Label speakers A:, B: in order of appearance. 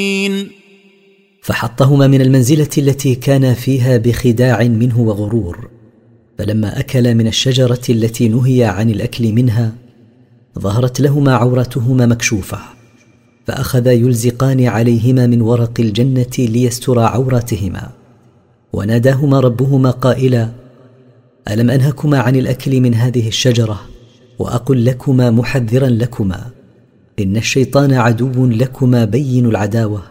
A: فحطهما من المنزلة التي كانا فيها بخداع منه وغرور. فلما أكلا من الشجرة التي نهي عن الأكل منها ظهرت لهما عورتهما مكشوفة، فأخذا يلزقان عليهما من ورق الجنة ليسترا عوراتهما. وناداهما ربهما قائلا: ألم أنهكما عن الأكل من هذه الشجرة وأقل لكما محذرا لكما إن الشيطان عدو لكما بين العداوة؟